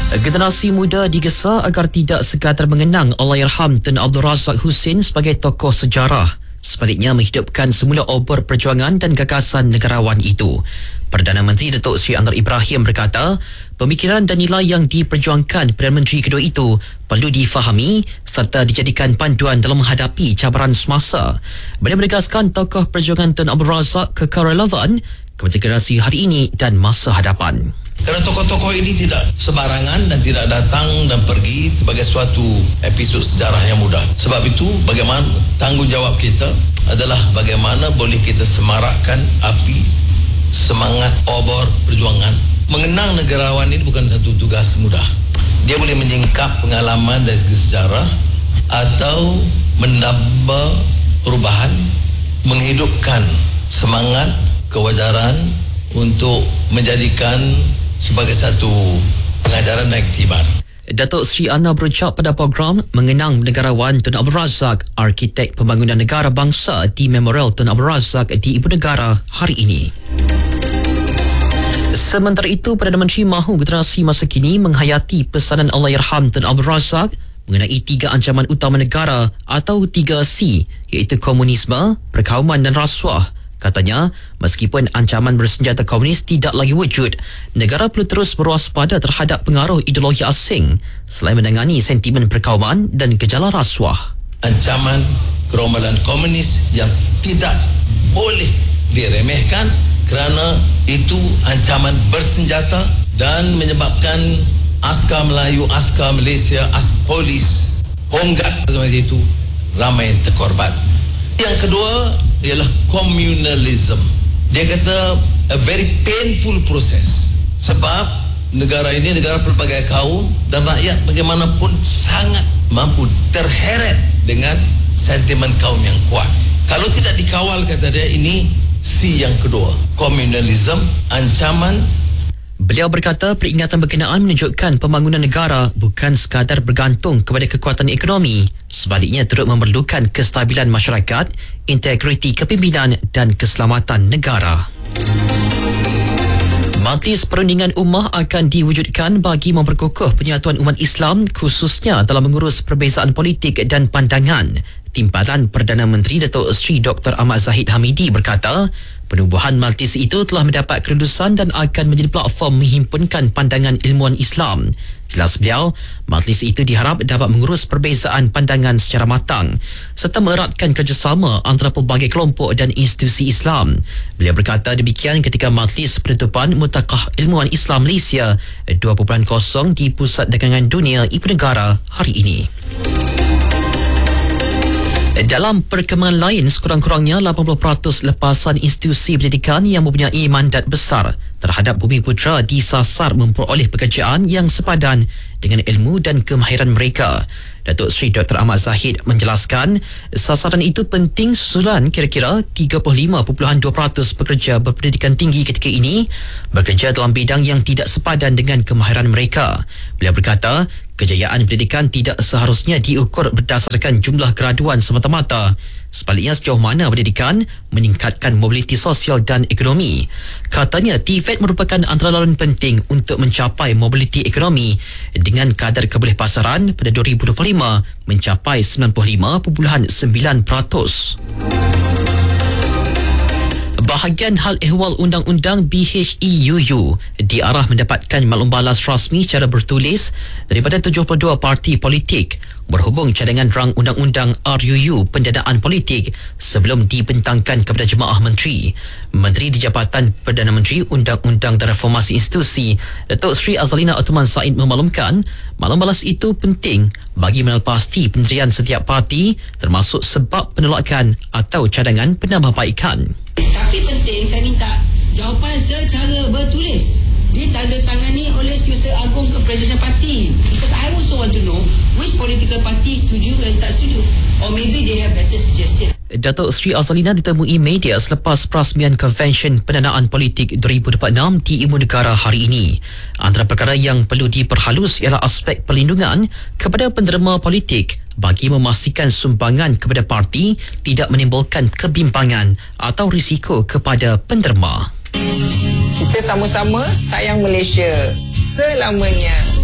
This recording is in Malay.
Generasi muda digesa agar tidak sekadar mengenang Allahyarham Tun Abdul Razak Husin sebagai tokoh sejarah, sebaliknya menghidupkan semula obor perjuangan dan gagasan negarawan itu. Perdana Menteri Datuk Seri Anwar Ibrahim berkata, pemikiran dan nilai yang diperjuangkan Perdana Menteri kedua itu perlu difahami serta dijadikan panduan dalam menghadapi cabaran semasa. Beliau menegaskan tokoh perjuangan Tun Abdul Razak kekal relevan kepada generasi hari ini dan masa hadapan. Kerana tokoh-tokoh ini tidak sembarangan dan tidak datang dan pergi sebagai suatu episod sejarah yang mudah. Sebab itu, bagaimana tanggungjawab kita adalah bagaimana boleh kita semarakkan api semangat obor perjuangan. Mengenang negarawan ini bukan satu tugas mudah. Dia boleh menyingkap pengalaman dari segi sejarah atau menambah perubahan, menghidupkan semangat kewajaran untuk menjadikan sebagai satu pengajaran dan iktibar. Datuk Seri Anwar berucap pada program mengenang negarawan Tun Abdul Razak, arkitek pembangunan negara bangsa di Memorial Tun Abdul Razak di Ibu Negara hari ini. Sementara itu, Perdana Menteri mahu generasi masa kini menghayati pesanan Allahyarham Tun Abdul Razak mengenai 3 ancaman utama negara atau 3C, iaitu komunisme, perkauman dan rasuah. Katanya, meskipun ancaman bersenjata komunis tidak lagi wujud, negara perlu terus berwaspada terhadap pengaruh ideologi asing selain menangani sentimen perkauman dan gejala rasuah. Ancaman gerombolan komunis yang tidak boleh diremehkan kerana itu ancaman bersenjata dan menyebabkan askar Melayu, askar Malaysia, polis, Hongat macam itu ramai yang terkorban. Yang kedua ialah communalism. Dia kata a very painful process. Sebab negara ini negara pelbagai kaum dan rakyat bagaimanapun sangat mampu terheret dengan sentimen kaum yang kuat. Kalau tidak dikawal, kata dia, ini C yang kedua, communalism, ancaman. Beliau berkata peringatan berkenaan menunjukkan pembangunan negara bukan sekadar bergantung kepada kekuatan ekonomi, sebaliknya turut memerlukan kestabilan masyarakat, integriti kepimpinan dan keselamatan negara. Majlis Perundingan Ummah akan diwujudkan bagi memperkukuh penyatuan umat Islam khususnya dalam mengurus perbezaan politik dan pandangan. Timbalan Perdana Menteri Datuk Seri Dr. Ahmad Zahid Hamidi berkata, penubuhan majlis itu telah mendapat kelulusan dan akan menjadi platform menghimpunkan pandangan ilmuwan Islam. Jelas beliau, majlis itu diharap dapat mengurus perbezaan pandangan secara matang serta mereratkan kerjasama antara pelbagai kelompok dan institusi Islam. Beliau berkata demikian ketika majlis penutupan Multaqah Ilmuwan Islam Malaysia 2.0 di Pusat Dagangan Dunia Ibu Negara hari ini. Dalam perkembangan lain, sekurang-kurangnya 80% lepasan institusi pendidikan yang mempunyai mandat besar terhadap Bumi Putra disasar memperoleh pekerjaan yang sepadan dengan ilmu dan kemahiran mereka. Datuk Seri Dr. Ahmad Zahid menjelaskan, sasaran itu penting susulan kira-kira 35.2% pekerja berpendidikan tinggi ketika ini bekerja dalam bidang yang tidak sepadan dengan kemahiran mereka. Beliau berkata, kejayaan pendidikan tidak seharusnya diukur berdasarkan jumlah graduan semata-mata. Sebaliknya, sejauh mana pendidikan meningkatkan mobiliti sosial dan ekonomi. Katanya, TVET merupakan antara laluan penting untuk mencapai mobiliti ekonomi dengan kadar kebolehpasaran pada 2025 mencapai 95.9%. Bahagian Hal Ehwal Undang-Undang BHEUU diarah mendapatkan maklum balas rasmi secara bertulis daripada 72 parti politik berhubung cadangan rang Undang-Undang RUU Pendanaan Politik sebelum dibentangkan kepada Jemaah Menteri. Menteri di Jabatan Perdana Menteri Undang-Undang dan Reformasi Institusi Datuk Seri Azalina Othman Said memaklumkan maklum balas itu penting bagi menepasti pendirian setiap parti termasuk sebab penolakan atau cadangan penambahbaikan. Tapi penting saya minta jawapan secara bertulis ditandatangani oleh Setiausaha Agung ke Presiden Parti, because I also want to know which political party setuju dan tak setuju, or maybe they have better suggestion. Datuk Seri Azalina ditemui media selepas perasmian Konvensyen Pendanaan Politik 2026 di Ibu Negara hari ini. Antara perkara yang perlu diperhalus ialah aspek perlindungan kepada penderma politik bagi memastikan sumbangan kepada parti tidak menimbulkan kebimbangan atau risiko kepada penderma. Kita sama-sama sayang Malaysia selamanya.